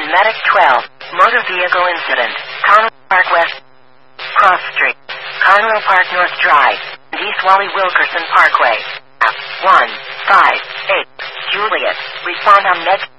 Medic 12. Motor vehicle incident. Conroe Park West. Cross Street. Conroe Park North Drive. And East Wally Wilkerson Parkway. 158. Juliet. Respond on Med.